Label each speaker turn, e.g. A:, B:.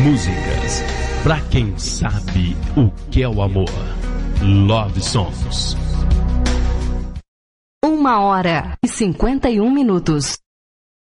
A: músicas pra quem sabe o que é o amor. Love Songs.
B: 1h51.